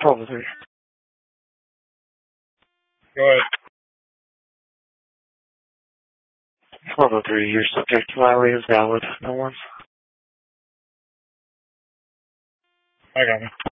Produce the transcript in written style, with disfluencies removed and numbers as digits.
1203. Go ahead. 1203, your subject file is valid. No one's. I got it.